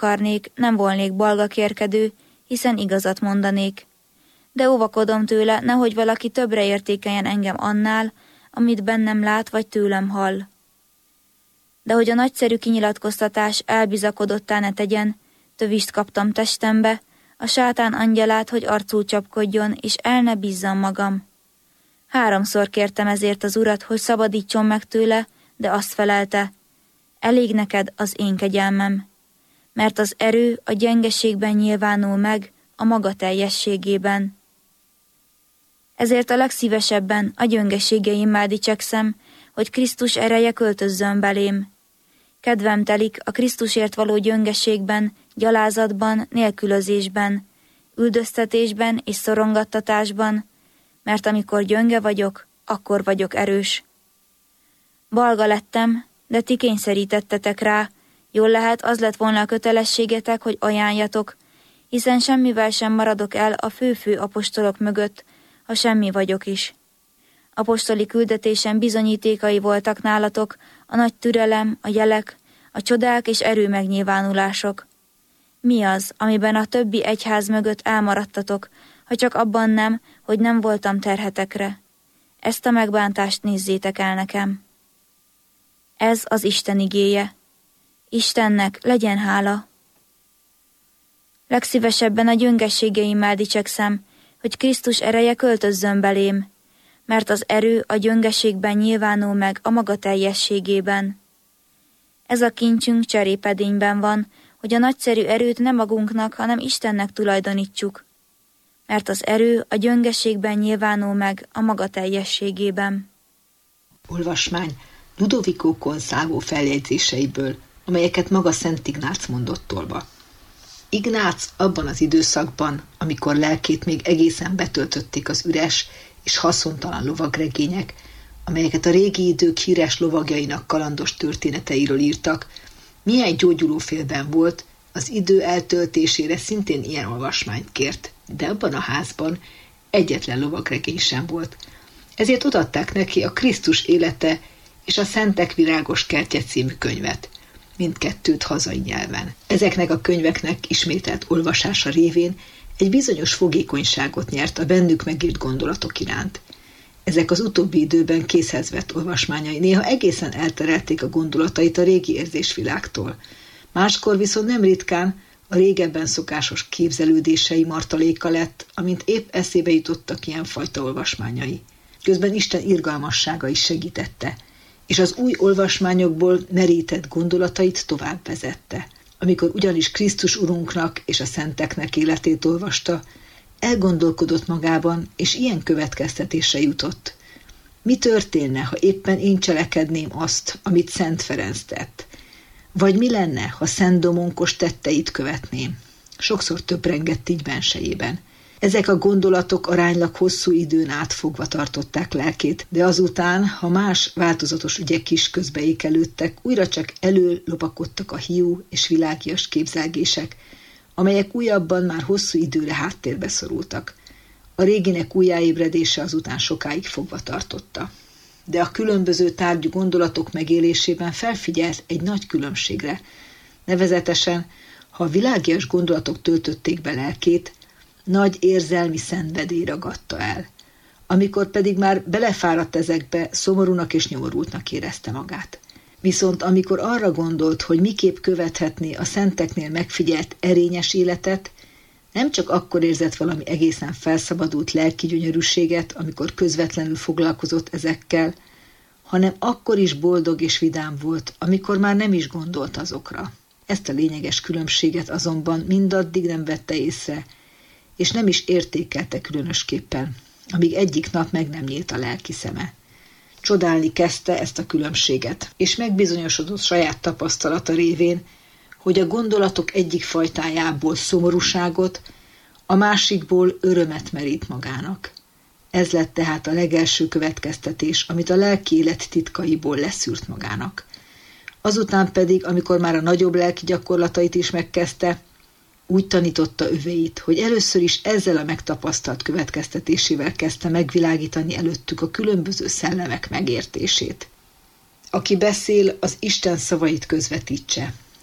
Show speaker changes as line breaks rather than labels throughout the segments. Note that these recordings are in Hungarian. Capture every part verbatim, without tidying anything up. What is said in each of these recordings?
akarnék, nem volnék balgakérkedő, hiszen igazat mondanék. De óvakodom tőle, nehogy valaki többre értékeljen engem annál, amit bennem lát vagy tőlem hall. De hogy a nagyszerű kinyilatkoztatás elbizakodottá ne tegyen, tövist kaptam testembe, a sátán angyalát, hogy arcul csapkodjon, és el ne bízzam magam. Háromszor kértem ezért az urat, hogy szabadítson meg tőle, de azt felelte, elég neked az én kegyelmem, mert az erő a gyengeségben nyilvánul meg, a maga teljességében. Ezért a legszívesebben a gyöngeségeimmel dicsekszem, hogy Krisztus ereje költözzön belém. Kedvem telik a Krisztusért való gyöngeségben, gyalázatban, nélkülözésben, üldöztetésben és szorongattatásban, mert amikor gyönge vagyok, akkor vagyok erős. Balga lettem, de ti kényszerítettetek rá, jól lehet az lett volna a kötelességetek, hogy ajánljatok, hiszen semmivel sem maradok el a fő-fő apostolok mögött, ha semmi vagyok is. Apostoli küldetésem bizonyítékai voltak nálatok, a nagy türelem, a jelek, a csodák és erő megnyilvánulások. Mi az, amiben a többi egyház mögött elmaradtatok, ha csak abban nem, hogy nem voltam terhetekre? Ezt a megbántást nézzétek el nekem. Ez az Isten igéje. Istennek legyen hála. Legszívesebben a gyöngességeimmel dicsekszem, hogy Krisztus ereje költözzön belém, mert az erő a gyöngeségben nyilvánul meg a maga teljességében. Ez a kincsünk cserépedényben van, hogy a nagyszerű erőt nem magunknak, hanem Istennek tulajdonítsuk, mert az erő a gyöngeségben nyilvánul meg a maga teljességében.
Olvasmány Ludovico Consalvo feljegyzéseiből, amelyeket maga Szent Ignác mondott tolba. Ignác abban az időszakban, amikor lelkét még egészen betöltötték az üres és haszontalan lovagregények, amelyeket a régi idők híres lovagjainak kalandos történeteiről írtak, milyen gyógyulófélben volt, az idő eltöltésére szintén ilyen olvasmányt kért, de abban a házban egyetlen lovagregény sem volt. Ezért odaadták neki a Krisztus élete és a Szentek virágos kertje című könyvet, mindkettőt hazai nyelven. Ezeknek a könyveknek ismételt olvasása révén egy bizonyos fogékonyságot nyert a bennük megírt gondolatok iránt. Ezek az utóbbi időben készhez vett olvasmányai néha egészen elterelték a gondolatait a régi érzésvilágtól. Máskor viszont nem ritkán a régebben szokásos képzelődései martaléka lett, amint épp eszébe jutottak ilyenfajta olvasmányai. Közben Isten irgalmassága is segítette, és az új olvasmányokból merített gondolatait tovább vezette. Amikor ugyanis Krisztus Urunknak és a szenteknek életét olvasta, elgondolkodott magában, és ilyen következtetésre jutott. Mi történne, ha éppen én cselekedném azt, amit Szent Ferenc tett? Vagy mi lenne, ha Szent Domonkos tetteit követném? Sokszor töprengett így bensejében. Ezek a gondolatok aránylag hosszú időn át fogva tartották lelkét, de azután, ha más változatos ügyek is közbeékelődtek, újra csak előlopakodtak a hiú és világias képzelgések, amelyek újabban már hosszú időre háttérbe szorultak. A réginek újjáébredése azután sokáig fogva tartotta. De a különböző tárgyú gondolatok megélésében felfigyelt egy nagy különbségre. Nevezetesen, ha a világias gondolatok töltötték be lelkét, nagy érzelmi szenvedély ragadta el. Amikor pedig már belefáradt ezekbe, szomorúnak és nyomorultnak érezte magát. Viszont amikor arra gondolt, hogy miképp követhetné a szenteknél megfigyelt erényes életet, nem csak akkor érzett valami egészen felszabadult lelki gyönyörűséget, amikor közvetlenül foglalkozott ezekkel, hanem akkor is boldog és vidám volt, amikor már nem is gondolt azokra. Ezt a lényeges különbséget azonban mindaddig nem vette észre, és nem is értékelte különösképpen, amíg egyik nap meg nem nyílt a lelki szeme. Csodálni kezdte ezt a különbséget, és megbizonyosodott saját tapasztalata révén, hogy a gondolatok egyik fajtájából szomorúságot, a másikból örömet merít magának. Ez lett tehát a legelső következtetés, amit a lelki élet titkaiból leszűrt magának. Azután pedig, amikor már a nagyobb lelki gyakorlatait is megkezdte, úgy tanította övéit, hogy először is ezzel a megtapasztalt következtetésével kezdte megvilágítani előttük a különböző szellemek megértését. Aki beszél, az Isten szavait közvetítse.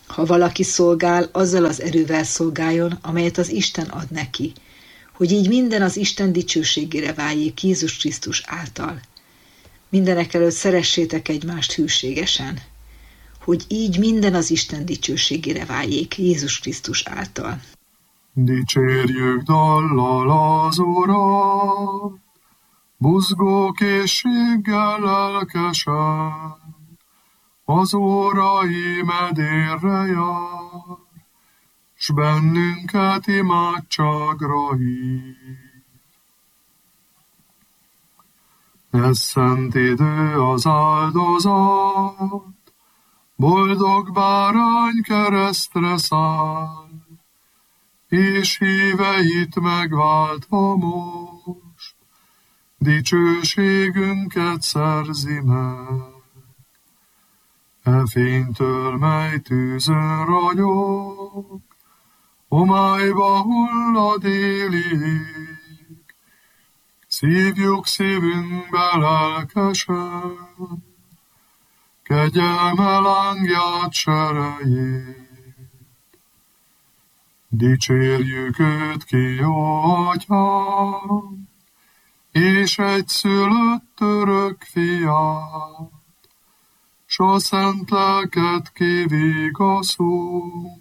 Ha valaki szolgál, azzal az erővel szolgáljon, amelyet az Isten ad neki, hogy így minden az Isten dicsőségére váljék Jézus Krisztus által. Mindenekelőtt szeressétek egymást hűségesen, hogy így minden az Isten dicsőségére váljék Jézus Krisztus által.
Dicsérjük dallal az Urat, buzgó készséggel lelkesen, az órai medérre jár, s bennünket imádságra hív. Ez szent idő az áldozat, boldog bárány keresztre száll, és híveit megváltva most, dicsőségünket szerzi meg. E fénytől, mely tűzön ragyog, homályba hullad éli ég, szívjuk szívünkbe lelkesen, kegyelme lángját serejét. Dicsérjük őt ki, jó Atyám, és egyszülött örök fiát, s a szent lelket kivigaszul,